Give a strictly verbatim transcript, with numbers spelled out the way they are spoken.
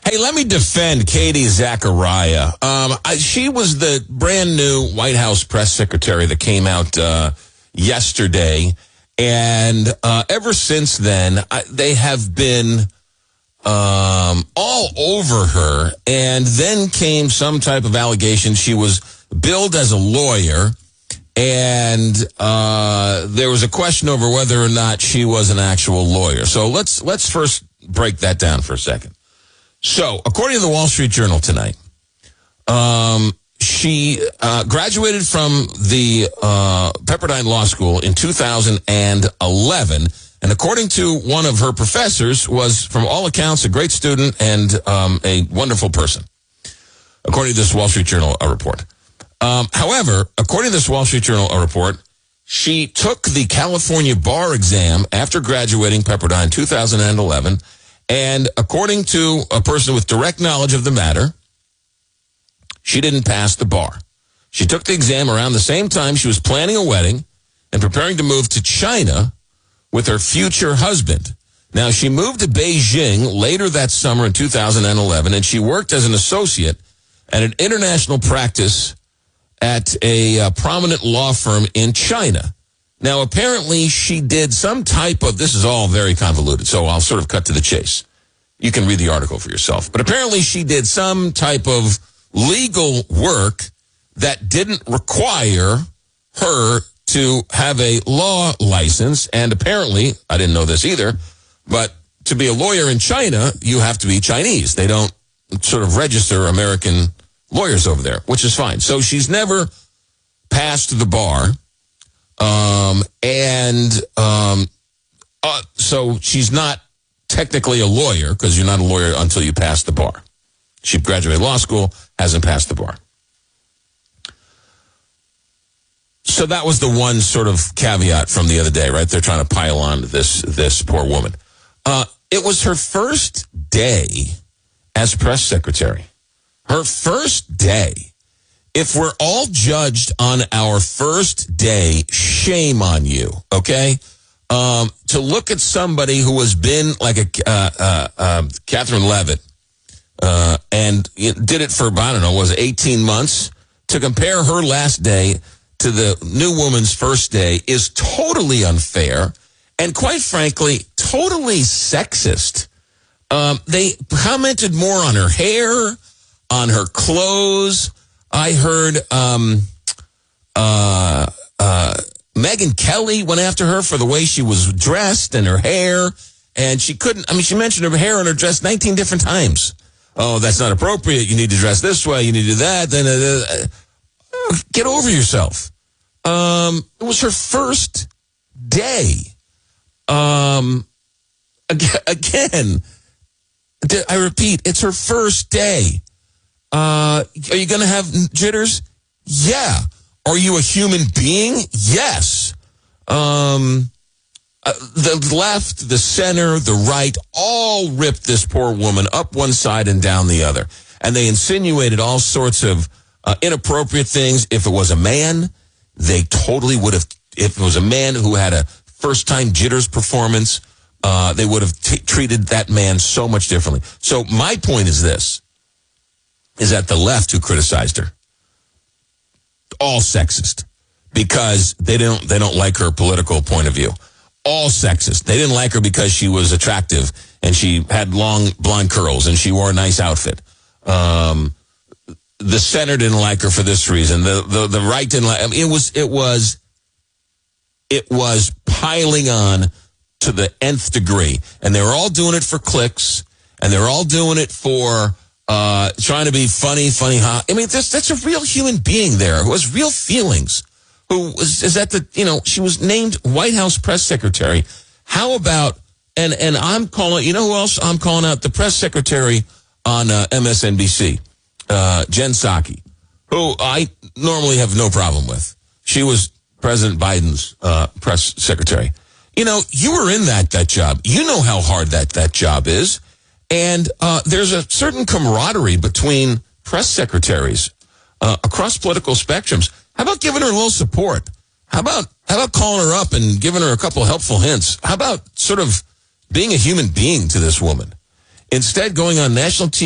Hey, let me defend Katie Zachariah. Um, I, she was the brand new White House press secretary that came out uh, yesterday. And uh, ever since then, I, they have been um, all over her. And then came some type of allegation. She was billed as a lawyer. And uh, there was a question over whether or not she was an actual lawyer. So let's let's first break that down for a second. So, according to the Wall Street Journal tonight, um, she uh, graduated from the uh, Pepperdine Law School in two thousand eleven, and according to one of her professors, was, from all accounts, a great student and um, a wonderful person, according to this Wall Street Journal uh, report. Um, however, according to this Wall Street Journal uh, report, she took the California bar exam after graduating Pepperdine in two thousand eleven. And according to a person with direct knowledge of the matter, she didn't pass the bar. She took the exam around the same time she was planning a wedding and preparing to move to China with her future husband. Now, she moved to Beijing later that summer in two thousand eleven, and she worked as an associate at an international practice at a uh, prominent law firm in China. Now, apparently, she did some type of, this is all very convoluted, so I'll sort of cut to the chase. You can read the article for yourself. But apparently, she did some type of legal work that didn't require her to have a law license. And apparently, I didn't know this either, but to be a lawyer in China, you have to be Chinese. They don't sort of register American lawyers over there, which is fine. So she's never passed the bar. Um, and, um, uh, so she's not technically a lawyer because you're not a lawyer until you pass the bar. She graduated law school, hasn't passed the bar. So that was the one sort of caveat from the other day, right? They're trying to pile on this, this poor woman. Uh, it was her first day as press secretary. Her first day. If we're all judged on our first day, shame on you, okay? Um, to look at somebody who has been like a uh, uh, uh, Catherine Levitt uh, and did it for, I don't know, was it eighteen months? To compare her last day to the new woman's first day is totally unfair and, quite frankly, totally sexist. Um, they commented more on her hair, on her clothes. I heard um, uh, uh, Megyn Kelly went after her for the way she was dressed and her hair. And she couldn't, I mean, she mentioned her hair and her dress nineteen different times. Oh, that's not appropriate. You need to dress this way. You need to do that. Then uh, uh, get over yourself. Um, it was her first day. Um, again, I repeat, it's her first day. Uh, are you going to have jitters? Yeah. Are you a human being? Yes. Um, uh, the left, the center, the right, all ripped this poor woman up one side and down the other. And they insinuated all sorts of uh, inappropriate things. If it was a man, they totally would have, if it was a man who had a first-time jitters performance, uh, they would have t- treated that man so much differently. So my point is this. Is that the left who criticized her. All sexist. Because they don't they don't like her political point of view. All sexist. They didn't like her because she was attractive and she had long blonde curls and she wore a nice outfit. Um, the center didn't like her for this reason. The the, the right didn't like. I mean, it was it was it was piling on to the nth degree, and they were all doing it for clicks, and they were all doing it for. Uh, trying to be funny, funny, huh? I mean, that's, that's a real human being there who has real feelings, who was, is at the, you know, she was named White House press secretary. How about, and, and I'm calling, you know who else I'm calling out? The press secretary on uh, M S N B C, uh, Jen Psaki, who I normally have no problem with. She was President Biden's uh, press secretary. You know, you were in that, that job. You know how hard that, that job is. And uh, there's a certain camaraderie between press secretaries uh, across political spectrums. How about giving her a little support? How about how about calling her up and giving her a couple of helpful hints? How about sort of being a human being to this woman? Instead, going on national T V